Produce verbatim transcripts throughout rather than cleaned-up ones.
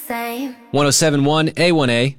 same. one oh seven point one A one A.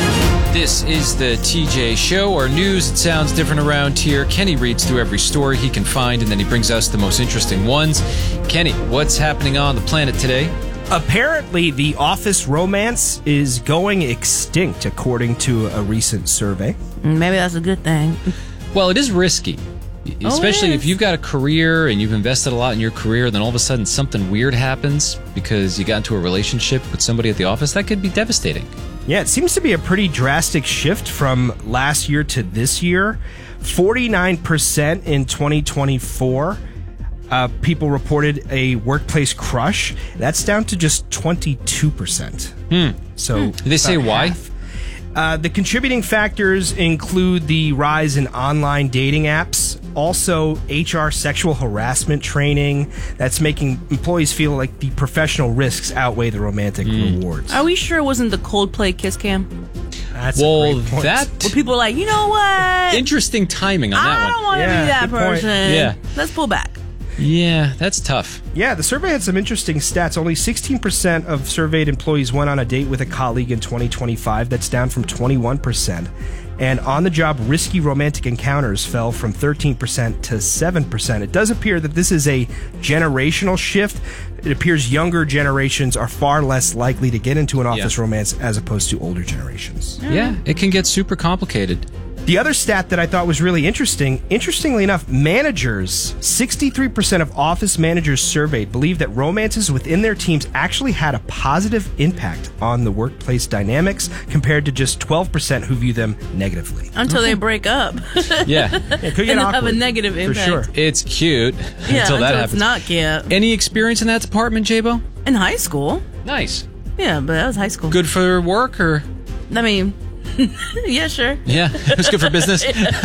This is the T J Show. Our news, it sounds different around here. Kenny reads through every story he can find, and then he brings us the most interesting ones. Kenny, what's happening on the planet today? Apparently, the office romance is going extinct, according to a recent survey. Maybe that's a good thing. Well, it is risky. Especially oh, if you've got a career and you've invested a lot in your career, then all of a sudden something weird happens because you got into a relationship with somebody at the office. That could be devastating. Yeah, it seems to be a pretty drastic shift from last year to this year. forty-nine percent in twenty twenty-four. Uh, people reported a workplace crush. That's down to just twenty-two percent. Hmm. So, Did they say why? Half. Uh, the contributing factors include the rise in online dating apps, also H R sexual harassment training that's making employees feel like the professional risks outweigh the romantic mm. rewards. Are we sure it wasn't the Coldplay kiss cam? That's well, a great point. that Where people are like, you know what? Interesting timing on that I one. don't want to Yeah, be that good point. person. Yeah. Let's pull back. Yeah, that's tough. Yeah, the survey had some interesting stats. Only sixteen percent of surveyed employees went on a date with a colleague in twenty twenty-five. That's down from twenty-one percent. And on-the-job risky romantic encounters fell from thirteen percent to seven percent. It does appear that this is a generational shift. It appears younger generations are far less likely to get into an office yeah. romance as opposed to older generations. Yeah, it can get super complicated. The other stat that I thought was really interesting, interestingly enough, managers, sixty-three percent of office managers surveyed believe that romances within their teams actually had a positive impact on the workplace dynamics compared to just twelve percent who view them negatively. Until they break up. Yeah. It could get and awkward, have a negative for impact. sure. It's cute Yeah, until that until happens. it's not cute. Any experience in that department, J-Bo? In high school. Nice. Yeah, but that was high school. Good for work or? I mean, yeah, sure. Yeah, it was good for business.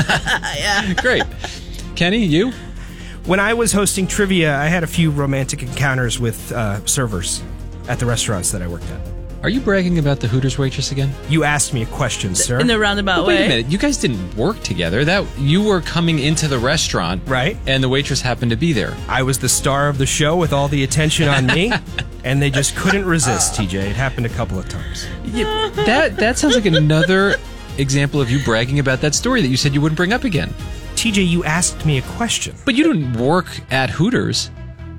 Yeah. Great. Kenny, you? When I was hosting trivia, I had a few romantic encounters with uh, servers at the restaurants that I worked at. Are you bragging about the Hooters waitress again? You asked me a question, sir. In the roundabout Well, way. wait a minute. You guys didn't work together. That you were coming into the restaurant, Right. And the waitress happened to be there. I was the star of the show with all the attention on me, and they just couldn't resist, T J. It happened a couple of times. Yeah, that that sounds like another example of you bragging about that story that you said you wouldn't bring up again. T J, you asked me a question. But you didn't work at Hooters.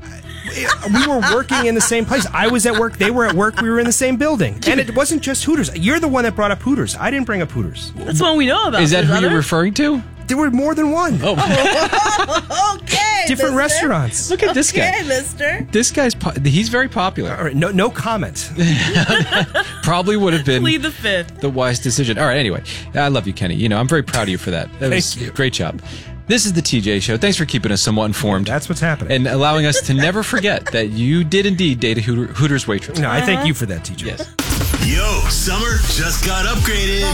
We were working in the same place. I was at work. They were at work. We were in the same building. And it wasn't just Hooters. You're the one that brought up Hooters. I didn't bring up Hooters. That's one we know about. Is that There's who other? you're referring to? There were more than one. Oh, Okay. Different mister. restaurants. look at this guy. Okay, mister. This guy's po- he's very popular. All right, no, no comment. Probably would have been Plead the fifth. the wise decision. All right, anyway. I love you, Kenny. You know, I'm very proud of you for that. That was Thank you. Great job. This is the T J Show. Thanks for keeping us somewhat informed. That's what's happening. And allowing us to never forget that you did indeed date a Hooter, Hooters waitress. No, I thank you for that, T J. Yes. Yo, summer just got upgraded.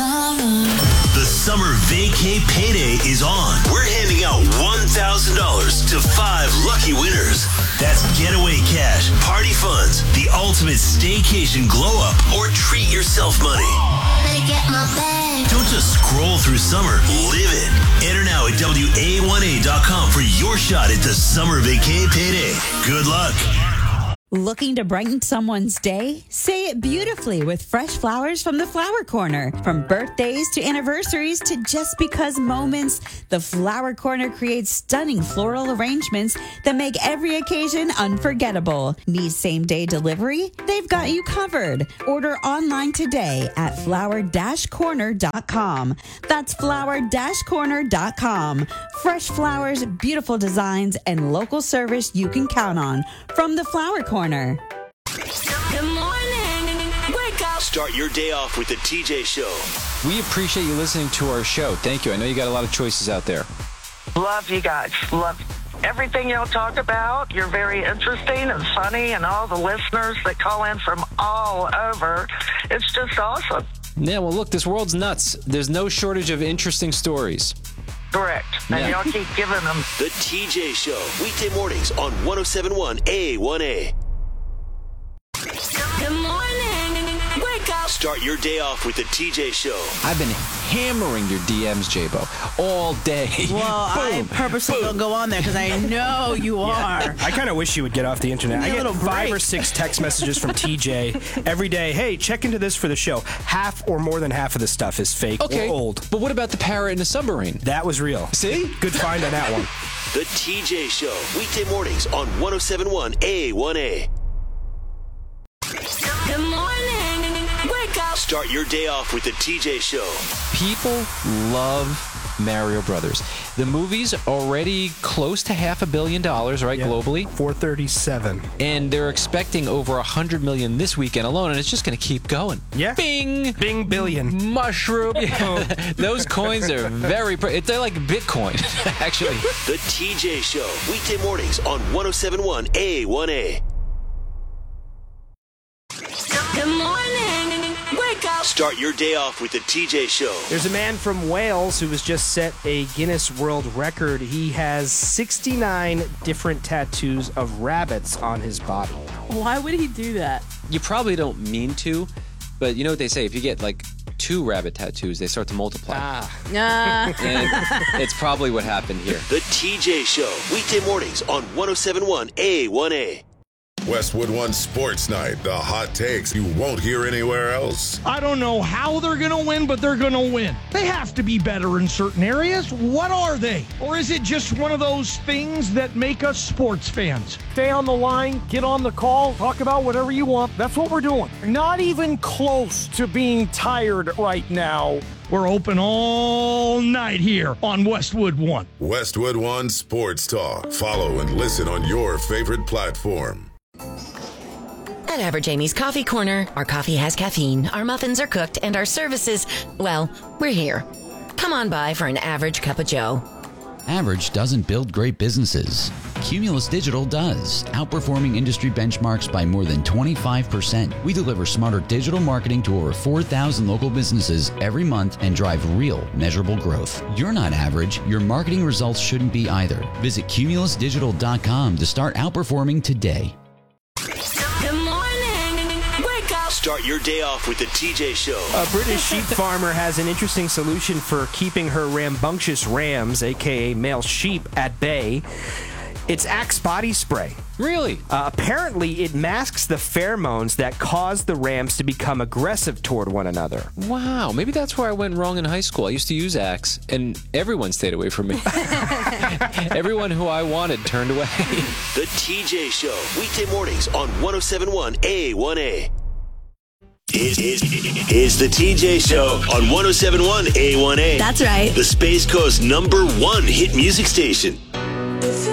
The summer vacay payday is on. We're handing out one thousand dollars to five lucky winners. That's getaway cash, party funds, the ultimate staycation glow up, or treat yourself money. Don't just scroll through summer, live it. Enter now at W A one A dot com for your shot at the summer vacay payday. Good luck. Looking to brighten someone's day? Say it beautifully with fresh flowers from the Flower Corner. From birthdays to anniversaries to just because moments, the Flower Corner creates stunning floral arrangements that make every occasion unforgettable. Need same-day delivery? They've got you covered. Order online today at flower dash corner dot com. That's flower dash corner dot com. Fresh flowers, beautiful designs, and local service you can count on from the Flower Corner. Good morning. Wake up. Start your day off with the T J Show. We appreciate you listening to our show. Thank you. I know you got a lot of choices out there. Love you guys. Love everything y'all talk about. You're very interesting and funny, and all the listeners that call in from all over. It's just awesome. Yeah, well, look, this world's nuts. There's no shortage of interesting stories. Correct. And Yeah. y'all keep giving them. The T J Show, weekday mornings on one oh seven point one A one A. Good morning. Wake up. Start your day off with the T J Show. I've been hammering your D Ms, J-Bo, all day. Well, I purposely don't go on there because I know you are. I kind of wish you would get off the internet. Give me I a get little five break. or six text messages from T J every day. Hey, check into this for the show. Half or more than half of the stuff is fake Okay, or old. but what about the parrot in the submarine? That was real. See? Good find on that one. The T J Show, weekday mornings on one oh seven point one A one A. Good morning. Wake up. Start your day off with the T J Show. People love Mario Brothers. The movie's already close to half a billion dollars, right, Yeah. globally? four thirty-seven. And they're expecting over a hundred million this weekend alone, and it's just going to keep going. Yeah. Bing! Bing billion. Mushroom. Those coins are very, pr- they're like Bitcoin, actually. The T J Show, weekday mornings on one oh seven point one A one A. Good morning. Wake up. Start your day off with the T J Show. There's a man from Wales who has just set a Guinness World Record. He has sixty-nine different tattoos of rabbits on his body. Why would he do that? You probably don't mean to, but you know what they say, if you get like two rabbit tattoos, they start to multiply. Ah. Nah. And it's probably what happened here. The T J Show, weekday mornings on one oh seven point one A one A. Westwood One Sports Night, the hot takes you won't hear anywhere else. I don't know how they're going to win, but they're going to win. They have to be better in certain areas. What are they? Or is it just one of those things that make us sports fans? Stay on the line, get on the call, talk about whatever you want. That's what we're doing. Not even close to being tired right now. We're open all night here on Westwood One. Westwood One Sports Talk. Follow and listen on your favorite platform. At Average Amy's Coffee Corner, our coffee has caffeine, our muffins are cooked, and our services, well, we're here. Come on by for an average cup of joe. Average doesn't build great businesses. Cumulus Digital does, outperforming industry benchmarks by more than twenty-five percent. We deliver smarter digital marketing to over four thousand local businesses every month and drive real, measurable growth. You're not average. Your marketing results shouldn't be either. Visit cumulus digital dot com to start outperforming today. Good morning. Wake up. Start your day off with the T J Show. A British sheep farmer has an interesting solution for keeping her rambunctious rams, aka male sheep, at bay. It's Axe body spray. Really? Uh, apparently, it masks the pheromones that cause the rams to become aggressive toward one another. Wow, maybe that's where I went wrong in high school. I used to use Axe, and everyone stayed away from me. Everyone who I wanted turned away. The T J Show, weekday mornings on one oh seven point one A one A. Is, is, is the T J Show on one oh seven point one A one A. That's right. The Space Coast number one hit music station.